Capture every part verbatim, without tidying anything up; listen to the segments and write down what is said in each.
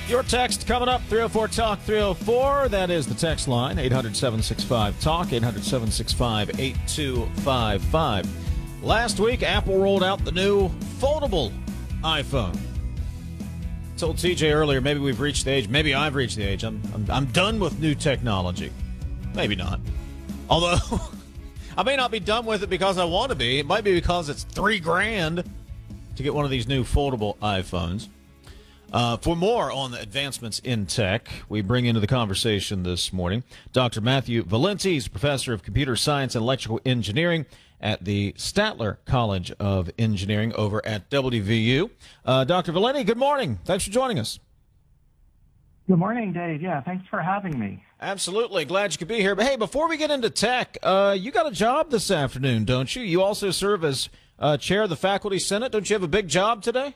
Your text coming up, three oh four talk three oh four. That is the text line, eight hundred, seven six five, talk, eight hundred, seven six five, eight two five five. Last week, Apple rolled out the new foldable iPhone. Told T J earlier, maybe we've reached the age, maybe I've reached the age. I'm, I'm, I'm done with new technology. Maybe not. Although, I may not be done with it because I want to be. It might be because it's three grand to get one of these new foldable iPhones. Uh, for more on the advancements in tech, we bring into the conversation this morning Doctor Matthew Valenti. He's professor of computer science and electrical engineering at the Statler College of Engineering over at W V U. Uh, Doctor Valenti, good morning. Thanks for joining us. Good morning, Dave. Yeah, thanks for having me. Absolutely. Glad you could be here. But hey, before we get into tech, uh, you got a job this afternoon, don't you? You also serve as uh, chair of the Faculty Senate. Don't you have a big job today?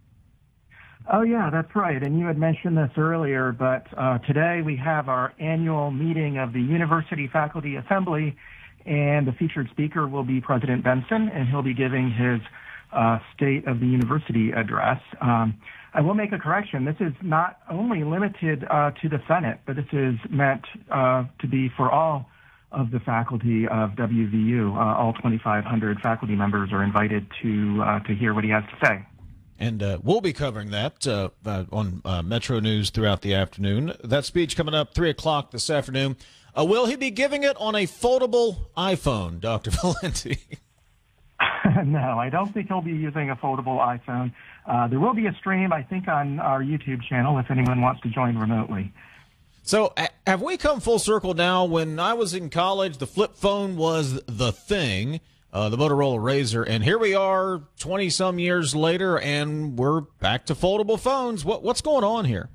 Oh, yeah, that's right. And you had mentioned this earlier, but uh, today we have our annual meeting of the University Faculty Assembly, and the featured speaker will be President Benson, and he'll be giving his uh, State of the University address. Um, I will make a correction. This is not only limited uh, to the Senate, but this is meant uh, to be for all of the faculty of W V U. Uh, all twenty-five hundred faculty members are invited to uh, to hear what he has to say. And uh, we'll be covering that uh, uh, on uh, Metro News throughout the afternoon. That speech coming up three o'clock this afternoon. Uh, will he be giving it on a foldable iPhone, Doctor Valenti? No, I don't think he'll be using a foldable iPhone. Uh, there will be a stream, I think, on our YouTube channel if anyone wants to join remotely. So uh, have we come full circle now? When I was in college, the flip phone was the thing. Uh, the Motorola Razr, and here we are twenty-some years later, and we're back to foldable phones. What, what's going on here?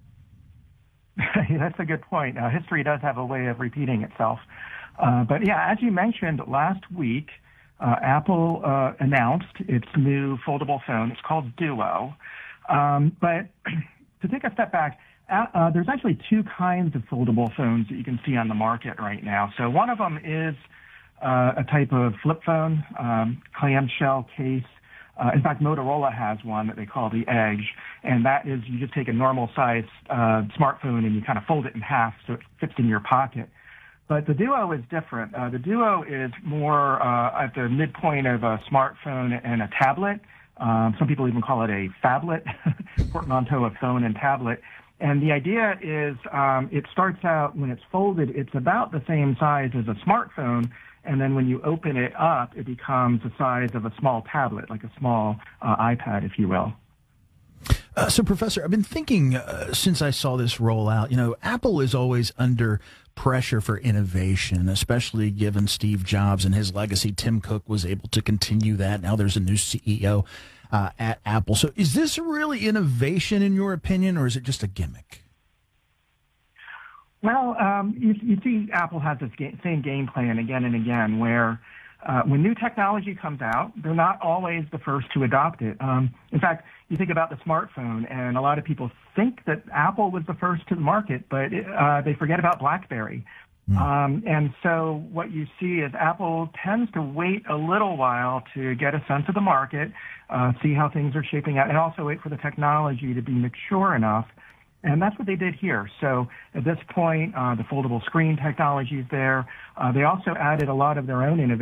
That's a good point. Uh, history does have a way of repeating itself. Uh, but, yeah, as you mentioned, last week, uh, Apple uh, announced its new foldable phone. It's called Duo. Um, but to take a step back, uh, there's actually two kinds of foldable phones that you can see on the market right now. So one of them is Uh, a type of flip phone, um, clamshell case. Uh, in fact, Motorola has one that they call the Edge, and that is you just take a normal size uh, smartphone and you kind of fold it in half so it fits in your pocket. But the Duo is different. Uh, the Duo is more uh, at the midpoint of a smartphone and a tablet. Um, some people even call it a phablet, portmanteau of phone and tablet. And the idea is um, it starts out, when it's folded, it's about the same size as a smartphone. And then when you open it up, it becomes the size of a small tablet, like a small uh, iPad, if you will. Uh, so, Professor, I've been thinking uh, since I saw this roll out, you know, Apple is always under pressure for innovation, especially given Steve Jobs and his legacy. Tim Cook was able to continue that. Now there's a new C E O uh, at Apple. So is this really innovation, in your opinion, or is it just a gimmick? Well, um, you, you see Apple has this ga- same game plan again and again where uh, when new technology comes out, they're not always the first to adopt it. Um, in fact, you think about the smartphone, and a lot of people think that Apple was the first to the market, but it, uh, they forget about BlackBerry. Mm. Um, and so what you see is Apple tends to wait a little while to get a sense of the market, uh, see how things are shaping out, and also wait for the technology to be mature enough. And that's what they did here. So at this point, uh, the foldable screen technology is there. Uh, they also added a lot of their own innovation.